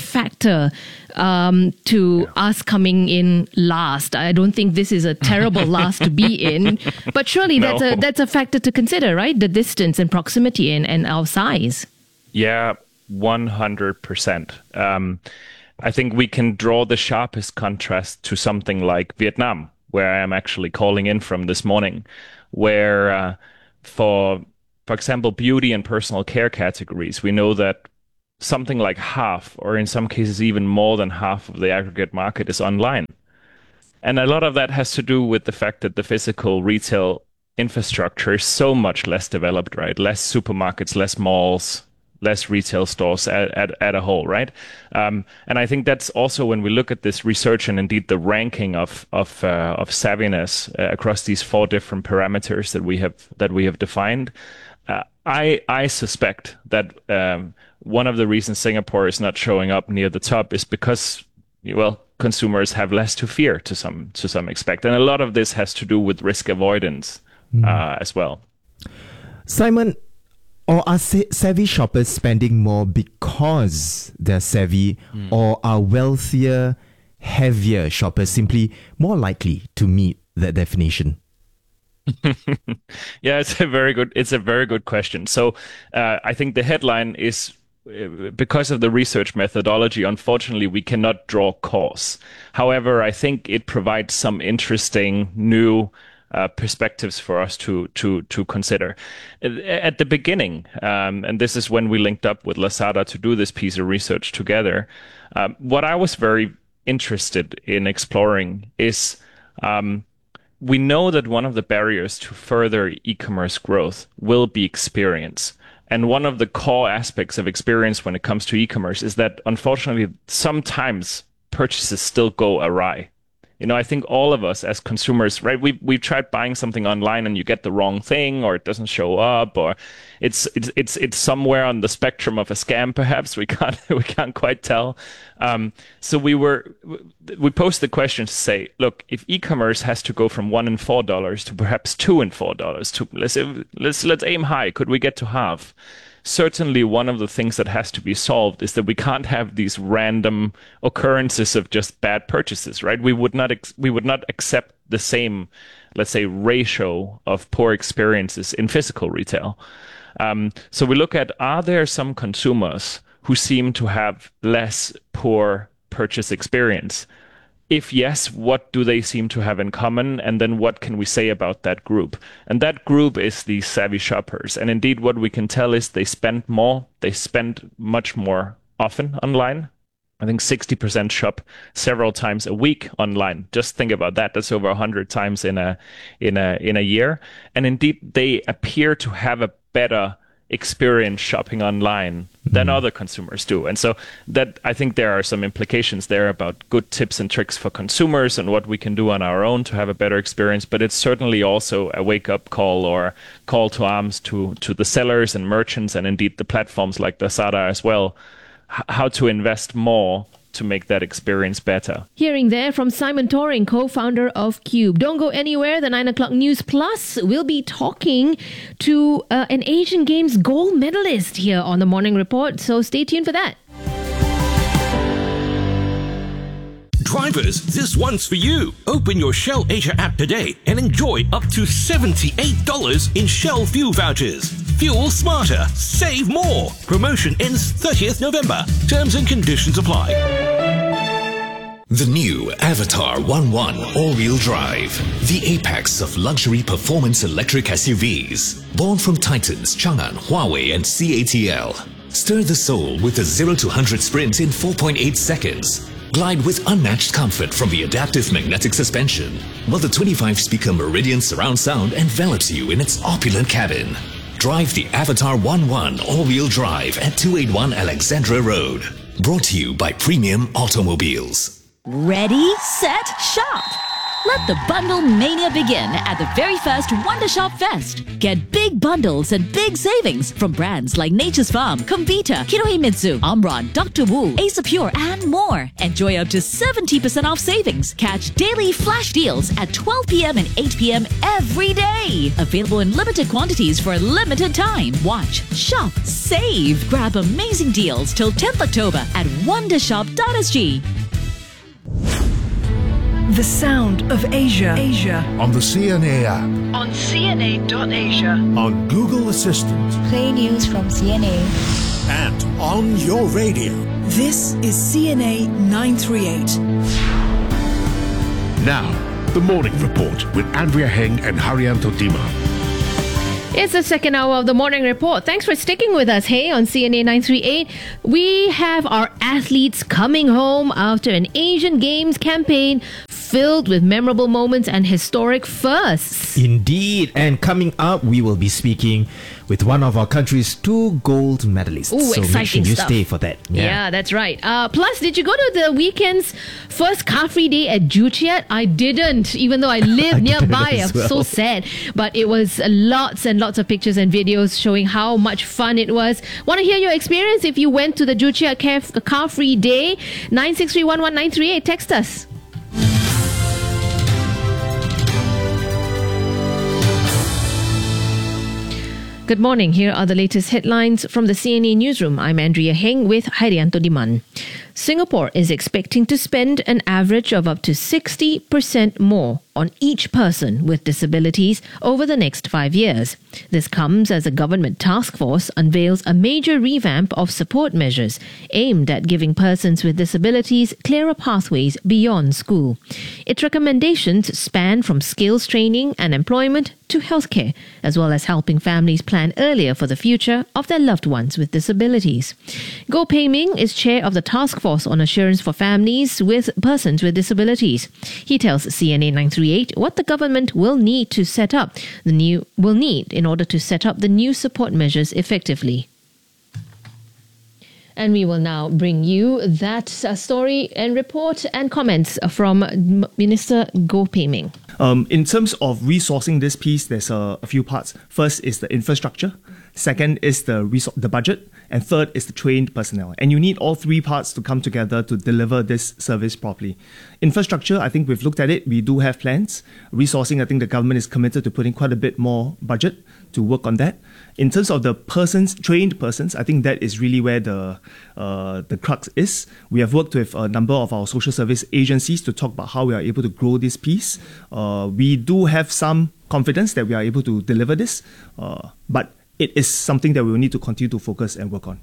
factor um, to us coming in last? I don't think this is a terrible last to be in, but surely No. that's a that's a factor to consider, right? The distance and proximity and, and our size. Yeah, one hundred percent. Um, I think we can draw the sharpest contrast to something like Vietnam, where I am actually calling in from this morning, where uh, for, for example, beauty and personal care categories, we know that something like half, or in some cases even more than half of the aggregate market is online. And a lot of that has to do with the fact that the physical retail infrastructure is so much less developed, right? Less supermarkets, less malls, less retail stores at, at, at a whole, right? Um, and I think that's also when we look at this research and indeed the ranking of of uh, of savviness uh, across these four different parameters that we have that we have defined. Uh, I I suspect that um, one of the reasons Singapore is not showing up near the top is because, well, consumers have less to fear to some to some extent, and a lot of this has to do with risk avoidance uh, as well. Simon, or are sa- savvy shoppers spending more because they're savvy, Mm. or are wealthier, heavier shoppers simply more likely to meet that definition? Yeah, it's a very good it's a very good question. So uh, I think the headline is uh, because of the research methodology, unfortunately, we cannot draw cause. However, I think it provides some interesting new uh, perspectives for us to to to consider. At the beginning, um, and this is when we linked up with Lazada to do this piece of research together, um, what I was very interested in exploring is um, we know that one of the barriers to further e-commerce growth will be experience. And one of the core aspects of experience when it comes to e-commerce is that, unfortunately, sometimes purchases still go awry. You know, I think all of us as consumers, right, we've, we've tried buying something online and you get the wrong thing, or it doesn't show up, or it's it's it's it's somewhere on the spectrum of a scam, perhaps. We can't we can't quite tell. Um, so we were we posed the question to say, look, if e-commerce has to go from one and four dollars to perhaps two and four dollars, to let's let's let's aim high. Could we get to half? Certainly one of the things that has to be solved is that we can't have these random occurrences of just bad purchases, right? We would not ex- we would not accept the same, let's say, ratio of poor experiences in physical retail. Um, so we look at, are there some consumers who seem to have less poor purchase experience? If yes, what do they seem to have in common? And then what can we say about that group? And that group is the savvy shoppers. And indeed, what we can tell is they spend more, they spend much more often online. I think sixty percent shop several times a week online. Just think about that. That's over one hundred times in a in a in a year. And indeed, they appear to have a better experience shopping online than other consumers do. And so that, I think there are some implications there about good tips and tricks for consumers and what we can do on our own to have a better experience. But it's certainly also a wake-up call or call to arms to, to the sellers and merchants, and indeed the platforms like Lazada as well, h- how to invest more to make that experience better. Hearing there from Simon Toring, co-founder of Cube. Don't go anywhere. The nine o'clock News Plus will be talking to uh, an Asian Games gold medalist here on the Morning Report. So stay tuned for that. Drivers, this one's for you. Open your Shell Asia app today and enjoy up to seventy-eight dollars in Shell fuel vouchers. Fuel smarter, save more. Promotion ends thirtieth November. Terms and conditions apply. The new Avatar one one all-wheel drive, the apex of luxury performance electric S U Vs. Born from Titans, Chang'an, Huawei and C A T L. Stir the soul with a zero to one hundred sprint in four point eight seconds. Glide with unmatched comfort from the adaptive magnetic suspension, while the twenty-five speaker Meridian surround sound envelops you in its opulent cabin. Drive the Avatar one one all-wheel drive at two eighty-one Alexandra Road. Brought to you by Premium Automobiles. Ready, set, shop. Let the bundle mania begin at the very first Wonder Shop Fest. Get big bundles and big savings from brands like Nature's Farm, Comvita, Kinohimitsu, Omron, Doctor Wu, Ace Pure, and more. Enjoy up to seventy percent off savings. Catch daily flash deals at twelve p.m. and eight p.m. every day. Available in limited quantities for a limited time. Watch, shop, save. Grab amazing deals till tenth October at wondershop dot s g. The sound of Asia. Asia. On the C N A app. On C N A dot asia. On Google Assistant. Play news from C N A. And on your radio. This is C N A nine three eight. Now, the Morning Report with Andrea Heng and Haryanto Dima. It's the second hour of the Morning Report. Thanks for sticking with us, hey, on C N A nine three eight. We have our athletes coming home after an Asian Games campaign filled with memorable moments and historic firsts. Indeed. And coming up, we will be speaking with one of our country's two gold medalists. Ooh, so exciting make sure you stuff. stay for that. Yeah, yeah that's right. Uh, plus, did you go to the weekend's first car free day at Juche yet? I didn't, even though I live I nearby. didn't as I'm so well. sad. But it was lots and lots of pictures and videos showing how much fun it was. Want to hear your experience if you went to the Juche car free day? nine six three one one nine three eight. Text us. Good morning. Here are the latest headlines from the C N A newsroom. I'm Andrea Heng with Haryanto Diman. Singapore is expecting to spend an average of up to sixty percent more on each person with disabilities over the next five years. This comes as a government task force unveils a major revamp of support measures aimed at giving persons with disabilities clearer pathways beyond school. Its recommendations span from skills training and employment to healthcare, as well as helping families plan earlier for the future of their loved ones with disabilities. Goh Pei Ming is chair of the Task Force on Assurance for Families with Persons with Disabilities. He tells C N A nine three eight what the government will need to set up the new will need in order to set up the new support measures effectively. And we will now bring you that uh, story and report and comments from M- Minister Goh Pei Ming. Um, in terms of resourcing this piece, there's a, a few parts. First is the infrastructure. Second is the resor- the budget. And third is the trained personnel. And you need all three parts to come together to deliver this service properly. Infrastructure, I think we've looked at it. We do have plans. Resourcing, I think the government is committed to putting quite a bit more budget to work on that. In terms of the persons, trained persons, I think that is really where the uh, the crux is. We have worked with a number of our social service agencies to talk about how we are able to grow this piece. Uh, we do have some confidence that we are able to deliver this, uh, but it is something that we will need to continue to focus and work on.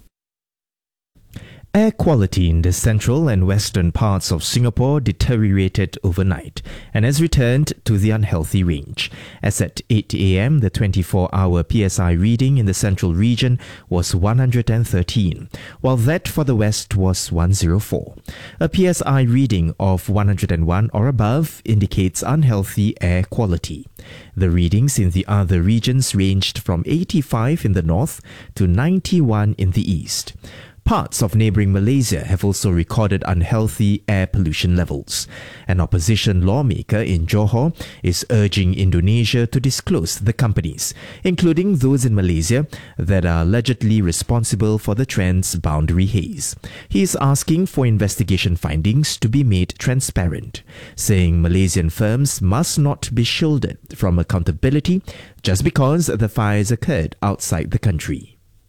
Air quality in the central and western parts of Singapore deteriorated overnight and has returned to the unhealthy range. As at eight a.m., the twenty-four hour P S I reading in the central region was one hundred thirteen, while that for the west was one hundred four. A P S I reading of one hundred one or above indicates unhealthy air quality. The readings in the other regions ranged from eighty-five in the north to ninety-one in the east. Parts of neighbouring Malaysia have also recorded unhealthy air pollution levels. An opposition lawmaker in Johor is urging Indonesia to disclose the companies, including those in Malaysia, that are allegedly responsible for the trans-boundary haze. He is asking for investigation findings to be made transparent, saying Malaysian firms must not be shielded from accountability just because the fires occurred outside the country.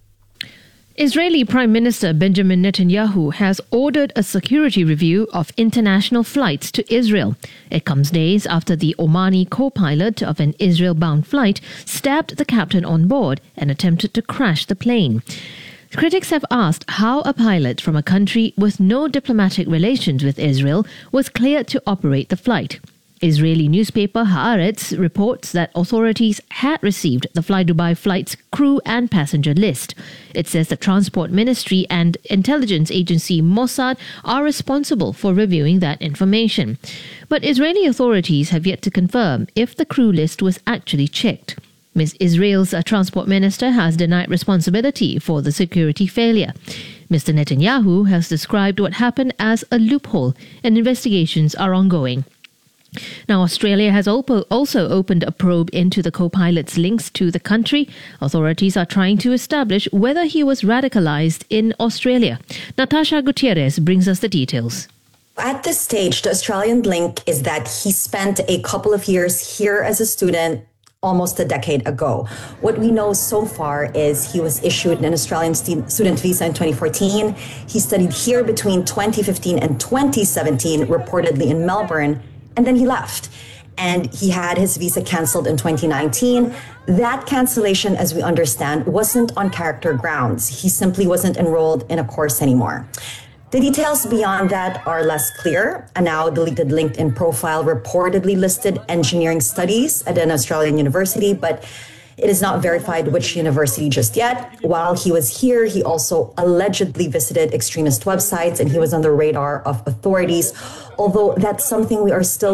Israeli Prime Minister Benjamin Netanyahu has ordered a security review of international flights to Israel. It comes days after the Omani co-pilot of an Israel-bound flight stabbed the captain on board and attempted to crash the plane. Critics have asked how a pilot from a country with no diplomatic relations with Israel was cleared to operate the flight. Israeli newspaper Haaretz reports that authorities had received the Fly Dubai flight's crew and passenger list. It says the Transport Ministry and intelligence agency Mossad are responsible for reviewing that information. But Israeli authorities have yet to confirm if the crew list was actually checked. Miz Israel's Transport Minister has denied responsibility for the security failure. Mister Netanyahu has described what happened as a loophole and investigations are ongoing. Now, Australia has opo- also opened a probe into the co-pilot's links to the country. Authorities are trying to establish whether he was radicalized in Australia. Natasha Gutierrez brings us the details. At this stage, the Australian link is that he spent a couple of years here as a student almost a decade ago. What we know so far is he was issued an Australian st- student visa in twenty fourteen. He studied here between twenty fifteen and twenty seventeen, reportedly in Melbourne, and then he left. And he had his visa cancelled in twenty nineteen. That cancellation, as we understand, wasn't on character grounds. He simply wasn't enrolled in a course anymore. The details beyond that are less clear. A now deleted LinkedIn profile reportedly listed engineering studies at an Australian university, but it is not verified which university just yet. While he was here, he also allegedly visited extremist websites and he was on the radar of authorities, although that's something we are still